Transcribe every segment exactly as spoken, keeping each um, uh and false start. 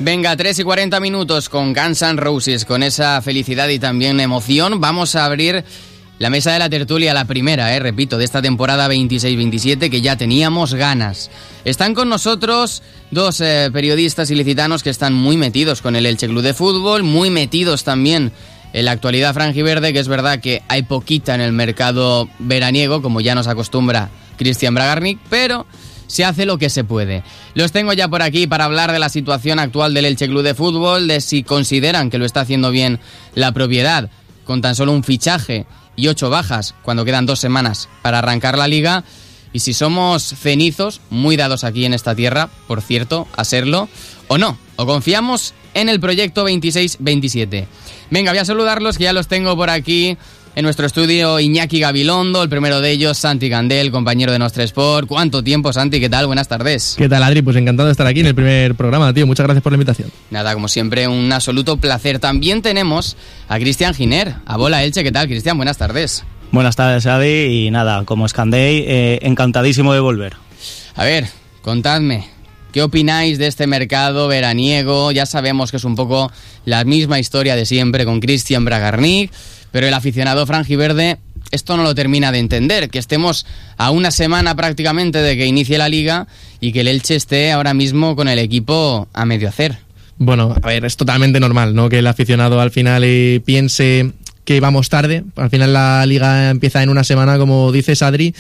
Venga, tres y cuarenta minutos con Guns N' Roses, con esa felicidad y también emoción. Vamos a abrir la mesa de la tertulia, la primera, eh, repito, de esta temporada veintiséis veintisiete, que ya teníamos ganas. Están con nosotros dos eh, periodistas ilicitanos que están muy metidos con el Elche Club de Fútbol, muy metidos también en la actualidad franjiverde, que es verdad que hay poquita en el mercado veraniego, como ya nos acostumbra Cristian Bragarnik, pero se hace lo que se puede. Los tengo ya por aquí para hablar de la situación actual del Elche Club de Fútbol, de si consideran que lo está haciendo bien la propiedad, con tan solo un fichaje y ocho bajas, cuando quedan dos semanas para arrancar la liga, y si somos cenizos, muy dados aquí en esta tierra, por cierto, a serlo, o no, o confiamos en el proyecto veintiséis veintisiete. Venga, voy a saludarlos, que ya los tengo por aquí en nuestro estudio. Iñaki Gabilondo, el primero de ellos, Santi Candel, compañero de Nostra Sport. ¿Cuánto tiempo, Santi? ¿Qué tal? Buenas tardes. ¿Qué tal, Adri? Pues encantado de estar aquí en el primer programa, tío. Muchas gracias por la invitación. Nada, como siempre, un absoluto placer. También tenemos a Cristian Giner, a Bola Elche. ¿Qué tal, Cristian? Buenas tardes. Buenas tardes, Adri. Y nada, como Scandey, eh, encantadísimo de volver. A ver, contadme, ¿qué opináis de este mercado veraniego? Ya sabemos que es un poco la misma historia de siempre con Cristian Bragarnik, pero el aficionado franjiverde esto no lo termina de entender, que estemos a una semana prácticamente de que inicie la liga y que el Elche esté ahora mismo con el equipo a medio hacer. Bueno, a ver, es totalmente normal, ¿no?, que el aficionado al final eh, piense que vamos tarde. Al final la liga empieza en una semana, como dices, Adri.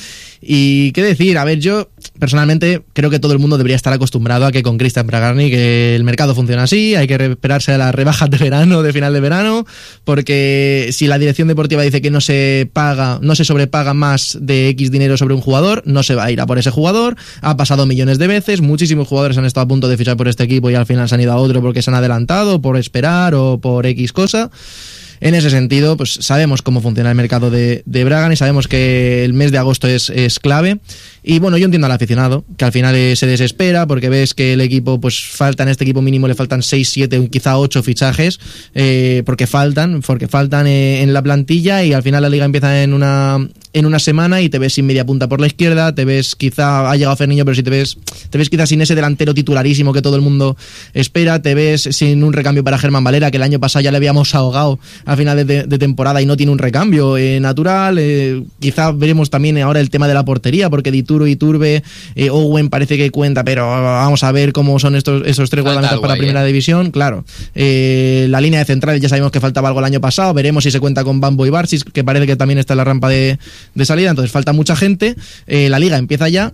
Y qué decir, a ver, yo personalmente creo que todo el mundo debería estar acostumbrado a que con Cristian Bragarnik que el mercado funciona así, hay que esperarse a las rebajas de verano, de final de verano, porque si la dirección deportiva dice que no se paga, no se sobrepaga más de X dinero sobre un jugador, no se va a ir a por ese jugador. Ha pasado millones de veces, muchísimos jugadores han estado a punto de fichar por este equipo y al final se han ido a otro porque se han adelantado, por esperar o por X cosa. En ese sentido, pues sabemos cómo funciona el mercado de, de Bragan y sabemos que el mes de agosto es, es clave. Y bueno, yo entiendo al aficionado, que al final eh, se desespera porque ves que el equipo, pues falta en este equipo mínimo, le faltan seis, siete, quizá ocho fichajes, eh, porque faltan, porque faltan eh, en la plantilla, y al final la liga empieza en una en una semana y te ves sin media punta por la izquierda, te ves quizá, ha llegado Ferniño, pero si te ves te ves quizá sin ese delantero titularísimo que todo el mundo espera, te ves sin un recambio para Germán Valera, que el año pasado ya le habíamos ahogado a final de, de temporada y no tiene un recambio eh, natural. Eh, quizá veremos también ahora el tema de la portería, porque Dituro, Iturbe, eh, Owen parece que cuenta, pero vamos a ver cómo son estos esos tres guardametas para la primera división. Claro, eh, la línea de centrales ya sabemos que faltaba algo el año pasado, veremos si se cuenta con Bambo y Barsis, que parece que también está en la rampa de, de salida, entonces falta mucha gente. Eh, la liga empieza ya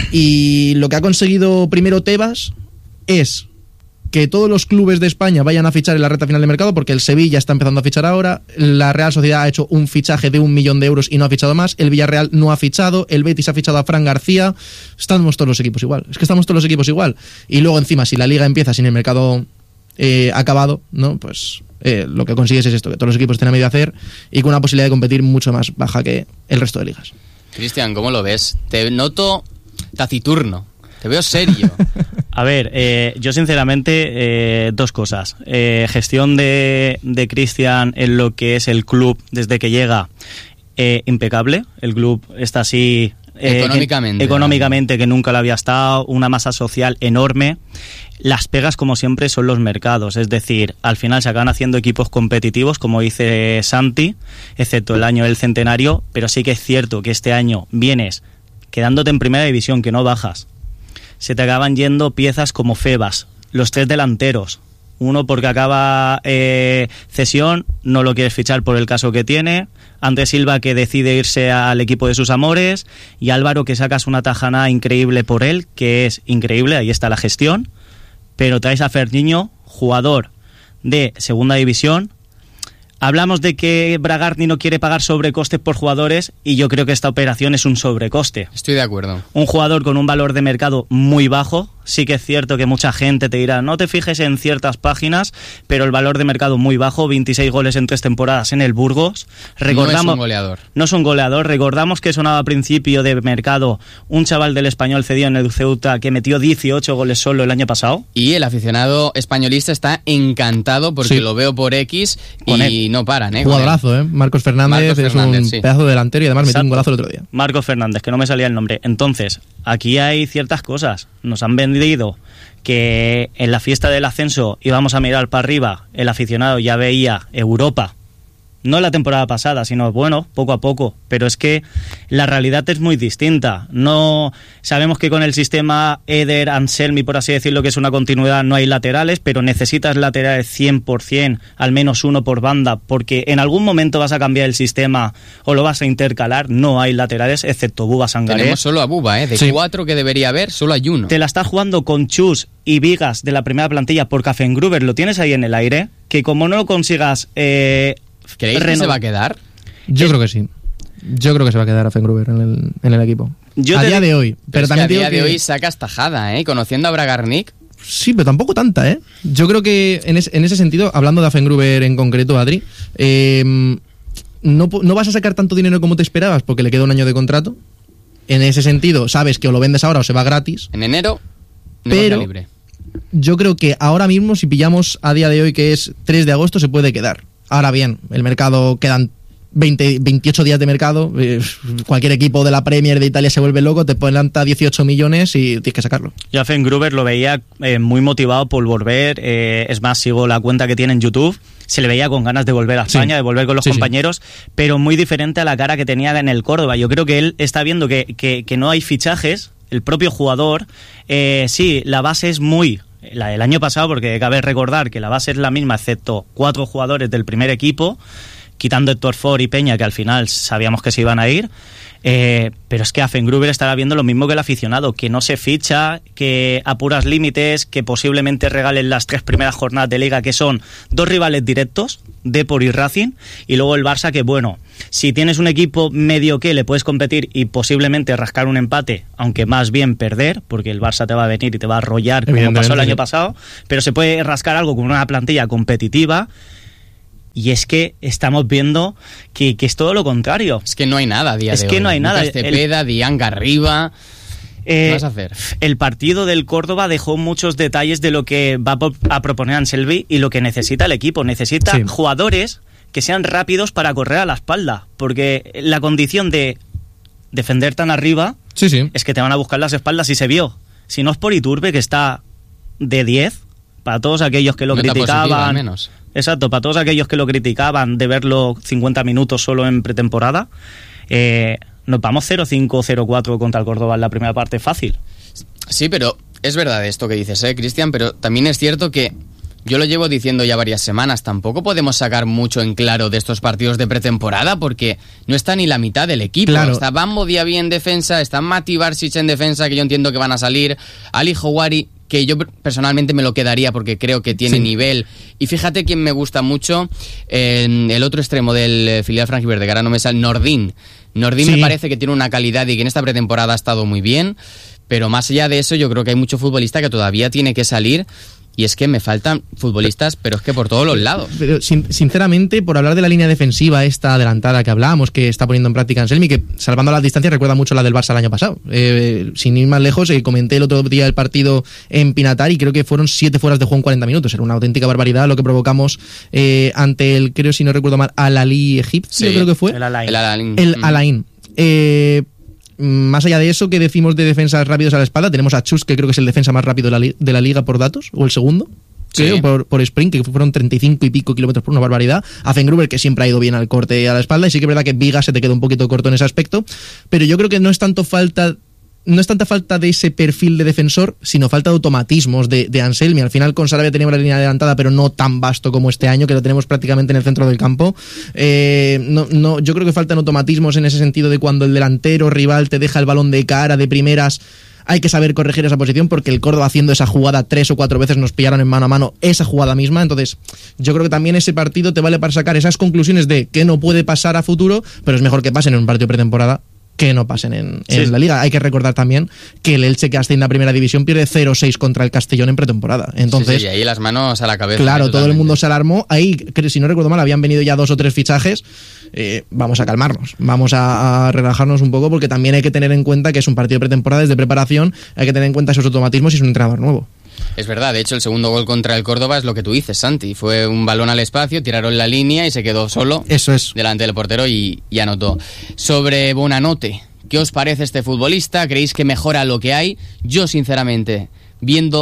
y lo que ha conseguido primero Tebas es que todos los clubes de España vayan a fichar en la recta final de mercado, porque el Sevilla está empezando a fichar ahora, la Real Sociedad ha hecho un fichaje de un millón de euros y no ha fichado más, el Villarreal no ha fichado, el Betis ha fichado a Fran García. Estamos todos los equipos igual, es que estamos todos los equipos igual. Y luego encima, si la liga empieza sin el mercado eh, acabado, ¿no?, pues eh, lo que consigues es esto, que todos los equipos estén a medio hacer y con una posibilidad de competir mucho más baja que el resto de ligas. Cristian, ¿cómo lo ves? Te noto taciturno, te veo serio. A ver, eh, yo sinceramente, eh, dos cosas. Eh, gestión de, de Cristian en lo que es el club desde que llega, eh, impecable. El club está así eh, económicamente, que, económicamente que nunca lo había estado, una masa social enorme. Las pegas, como siempre, son los mercados, es decir, al final se acaban haciendo equipos competitivos, como dice Santi, excepto el año del centenario, pero sí que es cierto que este año vienes quedándote en primera división, que no bajas. Se te acaban yendo piezas como Febas, los tres delanteros, uno porque acaba eh, cesión, no lo quieres fichar por el caso que tiene, Andrés Silva, que decide irse al equipo de sus amores, y Álvaro, que sacas una tajana increíble por él, que es increíble, ahí está la gestión, pero traes a Ferniño, jugador de segunda división. Hablamos de que Bragarnik no quiere pagar sobrecostes por jugadores y yo creo que esta operación es un sobrecoste. Estoy de acuerdo. Un jugador con un valor de mercado muy bajo. Sí que es cierto que mucha gente te dirá, no te fijes en ciertas páginas, pero el valor de mercado muy bajo, veintiséis goles en tres temporadas en el Burgos. Recordamos, no es un goleador. No es un goleador. Recordamos que sonaba a principio de mercado un chaval del Español cedido en el Ceuta que metió dieciocho goles solo el año pasado. Y el aficionado españolista está encantado porque sí, lo veo por X y él no paran, ¿eh? Jugadorazo, ¿eh? Marcos Fernández, Marcos es Fernández, un sí. pedazo de delantero y además metió un golazo el otro día. Marcos Fernández, que no me salía el nombre. Entonces, aquí hay ciertas cosas. Nos han vendido que en la fiesta del ascenso íbamos a mirar para arriba, el aficionado ya veía Europa, no la temporada pasada, sino bueno, poco a poco, pero es que la realidad es muy distinta. No sabemos que con el sistema Eder, Anselmi, por así decirlo, que es una continuidad, no hay laterales, pero necesitas laterales cien por ciento, al menos uno por banda, porque en algún momento vas a cambiar el sistema o lo vas a intercalar. No hay laterales, excepto Buba Sangaré. Tenemos solo a Buba, ¿eh? De sí. cuatro que debería haber, solo hay uno. Te la estás jugando con Chus y Vigas de la primera plantilla por Kaffengruber, lo tienes ahí en el aire, que como no lo consigas... Eh, ¿Creéis que se va a quedar? Yo es... creo que sí. Yo creo que se va a quedar a Kaffengruber en el, en el equipo. Yo a te... día de hoy. Pero, pero también es que a día digo de que... hoy sacas tajada, ¿eh? Conociendo a Bragarnik. Sí, pero tampoco tanta, ¿eh? Yo creo que en, es, en ese sentido, hablando de Kaffengruber en concreto, Adri, eh, no, no vas a sacar tanto dinero como te esperabas porque le queda un año de contrato. En ese sentido, sabes que o lo vendes ahora o se va gratis. En enero, pero libre. Yo creo que ahora mismo, si pillamos a día de hoy, que es tres de agosto, se puede quedar. Ahora bien, el mercado, quedan veinte, veintiocho días de mercado, eh, cualquier equipo de la Premier de Italia se vuelve loco, te planta dieciocho millones y tienes que sacarlo. Yo a Kaffengruber lo veía eh, muy motivado por volver, eh, es más, sigo la cuenta que tiene en YouTube, se le veía con ganas de volver a España, sí. de volver con los sí, compañeros, sí. pero muy diferente a la cara que tenía en el Córdoba. Yo creo que él está viendo que, que, que no hay fichajes, el propio jugador, eh, sí, la base es muy... la del año pasado, porque cabe recordar que la base es la misma, excepto cuatro jugadores del primer equipo, quitando Héctor Ford y Peña, que al final sabíamos que se iban a ir, eh, pero es que Kaffengruber estará viendo lo mismo que el aficionado, que no se ficha, que apuras límites, que posiblemente regalen las tres primeras jornadas de Liga, que son dos rivales directos, Depor y Racing, y luego el Barça, que bueno, si tienes un equipo medio que le puedes competir y posiblemente rascar un empate, aunque más bien perder, porque el Barça te va a venir y te va a arrollar como pasó el año pasado, pero se puede rascar algo con una plantilla competitiva. Y es que estamos viendo que, que es todo lo contrario. Es que no hay nada a día es de que hoy. no hay nada. Lucas Cepeda, el... Dianga arriba... Eh, ¿Qué vas a hacer? El partido del Córdoba dejó muchos detalles de lo que va a proponer Anselmi y lo que necesita el equipo. Necesita sí. jugadores que sean rápidos para correr a la espalda, porque la condición de defender tan arriba sí, sí. es que te van a buscar las espaldas, y se vio. Si no es por Iturbe, que está de diez, para todos aquellos que lo Meta criticaban... positiva, al menos. Exacto, para todos aquellos que lo criticaban de verlo cincuenta minutos solo en pretemporada, eh, nos vamos cero cinco, cero cuatro contra el Córdoba en la primera parte fácil. Sí, pero es verdad esto que dices, ¿eh, Cristian? Pero también es cierto que yo lo llevo diciendo ya varias semanas, tampoco podemos sacar mucho en claro de estos partidos de pretemporada porque no está ni la mitad del equipo. Claro. Está Bambo Diaby en defensa, está Mati Barsic en defensa, que yo entiendo que van a salir, Ali Houari, que yo personalmente me lo quedaría porque creo que tiene sí. nivel. Y fíjate quién me gusta mucho, eh, el otro extremo del filial franjiverde, que ahora no me sale, Nordin. Nordin sí. me parece que tiene una calidad y que en esta pretemporada ha estado muy bien, pero más allá de eso yo creo que hay mucho futbolista que todavía tiene que salir. Y es que me faltan futbolistas, pero es que por todos los lados. Pero sin, sinceramente, por hablar de la línea defensiva esta adelantada que hablábamos, que está poniendo en práctica Anselmi, que salvando las distancias recuerda mucho la del Barça el año pasado. Eh, sin ir más lejos, eh, comenté el otro día el partido en Pinatar y creo que fueron siete fueras de juego en cuarenta minutos. Era una auténtica barbaridad lo que provocamos eh, ante el, creo si no recuerdo mal, Al-Ahly egipcio, sí, creo que fue. El Al-Ain. El Al-Ain. El Al-Ain. Eh... Más allá de eso, que decimos de defensas rápidos a la espalda, tenemos a Chus, que creo que es el defensa más rápido de la, li- de la liga por datos, o el segundo, sí. creo, por, por sprint, que fueron treinta y cinco y pico kilómetros por una barbaridad. A Kaffengruber, que siempre ha ido bien al corte a la espalda, y sí que es verdad que Vigas se te quedó un poquito corto en ese aspecto, pero yo creo que no es tanto falta... No es tanta falta de ese perfil de defensor, sino falta de automatismos de, de Anselmi. Al final con Sarabia teníamos la línea adelantada, pero no tan vasto como este año, que lo tenemos prácticamente en el centro del campo. Eh, no, no, yo creo que faltan automatismos en ese sentido de cuando el delantero rival te deja el balón de cara, de primeras. Hay que saber corregir esa posición porque el Córdoba haciendo esa jugada tres o cuatro veces nos pillaron en mano a mano esa jugada misma. Entonces yo creo que también ese partido te vale para sacar esas conclusiones de que no puede pasar a futuro, pero es mejor que pasen en un partido pretemporada que no pasen en, en sí. la Liga. Hay que recordar también que el Elche, que asciende a Primera División, pierde cero seis contra el Castellón en pretemporada. Entonces, sí, sí, y ahí las manos a la cabeza. Claro, ¿eh? todo el mundo se alarmó. Ahí, si no recuerdo mal, habían venido ya dos o tres fichajes. Eh, vamos a calmarnos, vamos a, a relajarnos un poco, porque también hay que tener en cuenta que es un partido de pretemporada, es de preparación, hay que tener en cuenta esos automatismos y es un entrenador nuevo. Es verdad, de hecho el segundo gol contra el Córdoba es lo que tú dices, Santi. Fue un balón al espacio, tiraron la línea y se quedó solo. Eso es. Delante del portero y, y anotó. Sobre Buonanotte, ¿qué os parece este futbolista? ¿Creéis que mejora lo que hay? Yo, sinceramente, viendo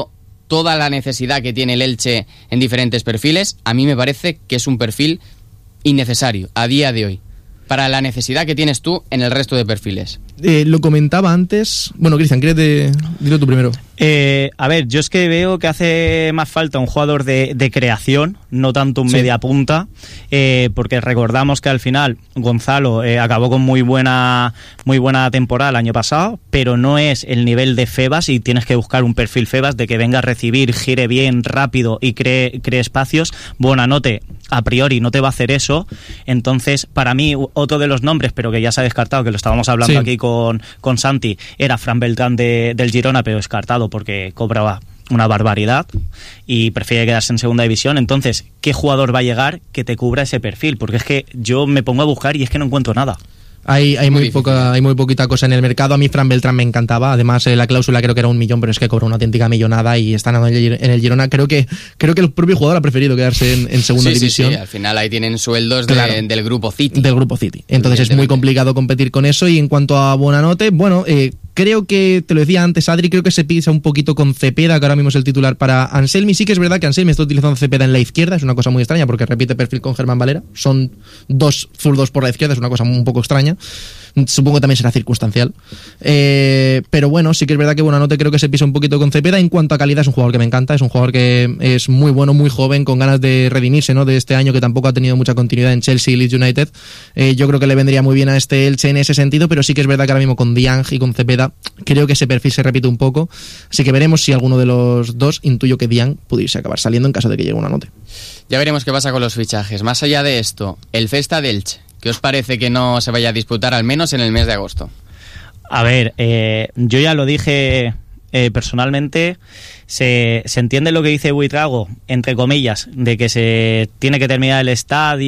toda la necesidad que tiene el Elche en diferentes perfiles, a mí me parece que es un perfil innecesario a día de hoy, para la necesidad que tienes tú en el resto de perfiles. Eh, lo comentaba antes. Bueno, Cristian, ¿quieres de... dilo tú primero? Eh, a ver, yo es que veo que hace más falta un jugador de, de creación, no tanto un sí. media punta, eh, porque recordamos que al final Gonzalo eh, acabó con muy buena muy buena temporada el año pasado, pero no es el nivel de Febas y tienes que buscar un perfil Febas de que venga a recibir, gire bien, rápido y cree, cree espacios. Buonanotte a priori no te va a hacer eso, entonces para mí otro de los nombres, pero que ya se ha descartado, que lo estábamos hablando sí. aquí con, con Santi, era Fran Beltrán de, del Girona, pero descartado porque cobraba una barbaridad y prefiere quedarse en segunda división. Entonces, ¿qué jugador va a llegar que te cubra ese perfil? Porque es que yo me pongo a buscar y es que no encuentro nada. Hay, hay, muy, muy poca, hay muy poquita cosa en el mercado. A mí Fran Beltrán me encantaba. Además, eh, la cláusula creo que era un millón, pero es que cobra una auténtica millonada y están en el, en el Girona. Creo que creo que el propio jugador ha preferido quedarse en, en segunda sí, división. Sí, sí, al final ahí tienen sueldos de, claro, del Grupo City. Del Grupo City. Entonces es muy complicado competir con eso. Y en cuanto a Buonanotte, bueno, eh, creo que, te lo decía antes, Adri, creo que se pisa un poquito con Cepeda, que ahora mismo es el titular para Anselmi. Sí que es verdad que Anselmi está utilizando Cepeda en la izquierda, es una cosa muy extraña porque repite perfil con Germán Valera. Son dos zurdos por la izquierda, es una cosa un poco extraña. Supongo que también será circunstancial. Eh, pero bueno, sí que es verdad que Buonanotte creo que se pisa un poquito con Cepeda. En cuanto a calidad, es un jugador que me encanta, es un jugador que es muy bueno, muy joven, con ganas de redimirse, ¿no?, de este año, que tampoco ha tenido mucha continuidad en Chelsea y Leeds United. Eh, yo creo que le vendría muy bien a este Elche en ese sentido, pero sí que es verdad que ahora mismo con Diang y con Cepeda creo que ese perfil se repite un poco. Así que veremos si alguno de los dos, intuyo que Diang pudiese acabar saliendo en caso de que llegue Buonanotte. Ya veremos qué pasa con los fichajes. Más allá de esto, el Festa de Elche, ¿qué os parece que no se vaya a disputar al menos en el mes de agosto? A ver, eh, yo ya lo dije eh, personalmente, se, se entiende lo que dice Buitrago, entre comillas, de que se tiene que terminar el estadio